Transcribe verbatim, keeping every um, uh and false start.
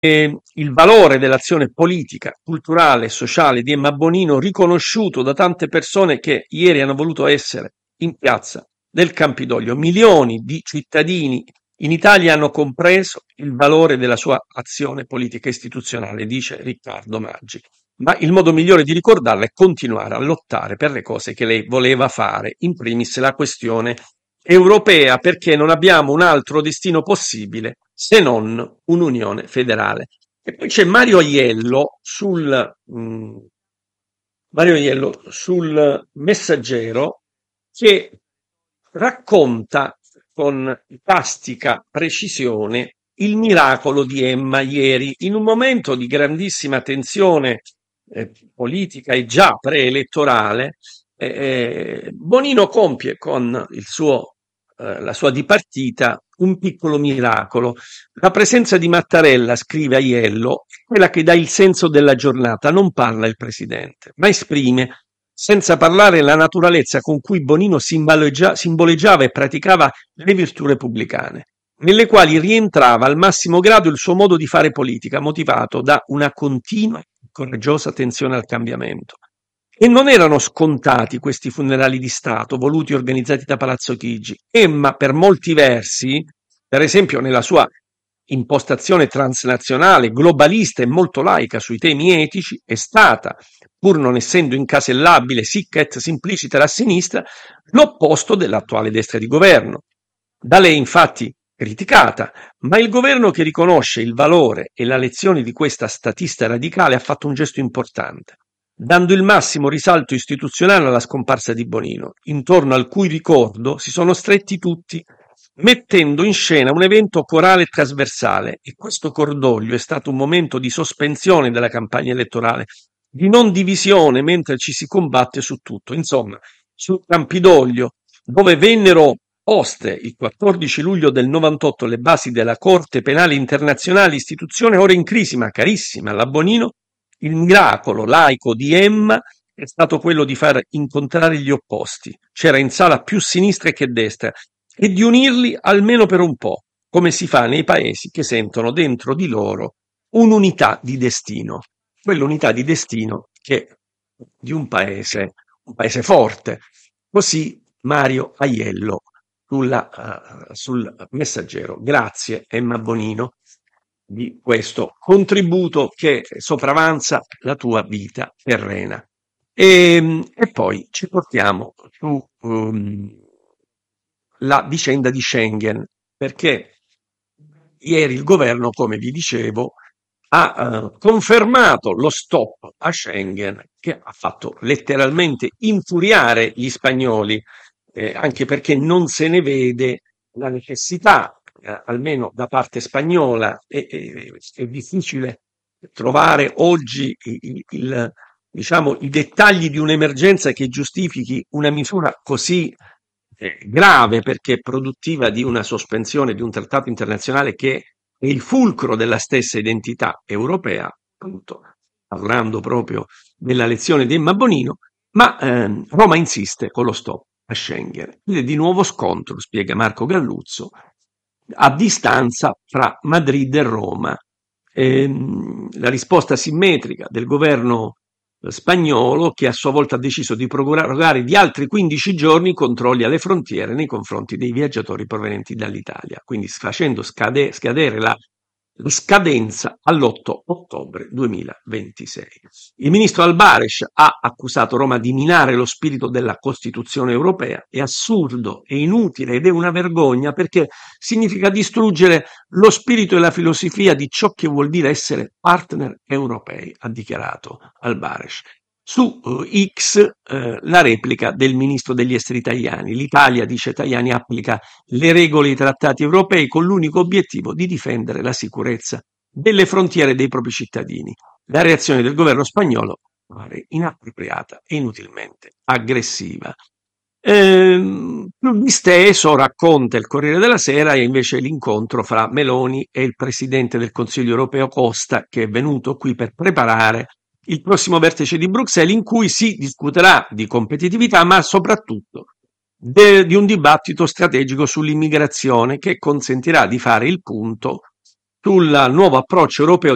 E il valore dell'azione politica, culturale e sociale di Emma Bonino, riconosciuto da tante persone che ieri hanno voluto essere in piazza del Campidoglio. Milioni di cittadini in Italia hanno compreso il valore della sua azione politica istituzionale, dice Riccardo Maggi. Ma il modo migliore di ricordarla è continuare a lottare per le cose che lei voleva fare, in primis la questione europea, perché non abbiamo un altro destino possibile se non un'unione federale. E poi c'è Mario Aiello sul, mh, Mario Aiello sul Messaggero che racconta con plastica precisione il miracolo di Emma ieri, in un momento di grandissima tensione eh, politica e già preelettorale. eh, Bonino compie con il suo, eh, la sua dipartita un piccolo miracolo. La presenza di Mattarella, scrive Aiello, è quella che dà il senso della giornata. Non parla il presidente, ma esprime, senza parlare, la naturalezza con cui Bonino simboleggia, simboleggiava e praticava le virtù repubblicane, nelle quali rientrava al massimo grado il suo modo di fare politica, motivato da una continua e coraggiosa tensione al cambiamento. E non erano scontati questi funerali di Stato, voluti e organizzati da Palazzo Chigi. Emma, per molti versi, per esempio nella sua impostazione transnazionale, globalista e molto laica sui temi etici, è stata, pur non essendo incasellabile sic et simpliciter a sinistra, l'opposto dell'attuale destra di governo. Da lei infatti criticata, ma il governo che riconosce il valore e la lezione di questa statista radicale ha fatto un gesto importante, dando il massimo risalto istituzionale alla scomparsa di Bonino, intorno al cui ricordo si sono stretti tutti, mettendo in scena un evento corale e trasversale. E questo cordoglio è stato un momento di sospensione della campagna elettorale, di non divisione mentre ci si combatte su tutto. Insomma, sul Campidoglio, dove vennero poste il quattordici luglio del novantotto le basi della Corte Penale Internazionale, istituzione ora in crisi ma carissima alla Bonino, il miracolo laico di Emma è stato quello di far incontrare gli opposti. C'era in sala più sinistra che destra, e di unirli almeno per un po', come si fa nei paesi che sentono dentro di loro un'unità di destino, quell'unità di destino che di un paese, un paese forte. Così Mario Aiello sulla, uh, sul Messaggero. Grazie Emma Bonino di questo contributo che sopravanza la tua vita terrena. E, e poi ci portiamo su um, la vicenda di Schengen, perché ieri il governo, come vi dicevo, ha uh, confermato lo stop a Schengen, che ha fatto letteralmente infuriare gli spagnoli, eh, anche perché non se ne vede la necessità, eh, almeno da parte spagnola. È, è, è difficile trovare oggi il, il, diciamo, i dettagli di un'emergenza che giustifichi una misura così eh, grave, perché è produttiva di una sospensione di un trattato internazionale che è il fulcro della stessa identità europea, appunto, parlando proprio della lezione di Emma Bonino. Ma ehm, Roma insiste con lo stop a Schengen. Ed è di nuovo scontro, spiega Marco Galluzzo, a distanza fra Madrid e Roma. Ehm, la risposta simmetrica del governo spagnolo, che a sua volta ha deciso di prorogare di altri quindici giorni i controlli alle frontiere nei confronti dei viaggiatori provenienti dall'Italia, quindi facendo scade, scadere la, la scadenza all'otto ottobre duemilaventisei. Il ministro Albares ha accusato Roma di minare lo spirito della Costituzione europea. È assurdo, è inutile ed è una vergogna, perché significa distruggere lo spirito e la filosofia di ciò che vuol dire essere partner europei, ha dichiarato Albares. Su uh, X uh, la replica del ministro degli esteri Tajani. L'Italia, dice Tajani, applica le regole e i trattati europei con l'unico obiettivo di difendere la sicurezza delle frontiere dei propri cittadini. La reazione del governo spagnolo pare inappropriata e inutilmente aggressiva. Ehm, più disteso, racconta il Corriere della Sera, e invece l'incontro fra Meloni e il presidente del Consiglio europeo Costa, che è venuto qui per preparare il prossimo vertice di Bruxelles, in cui si discuterà di competitività, ma soprattutto de, di un dibattito strategico sull'immigrazione, che consentirà di fare il punto sul nuovo approccio europeo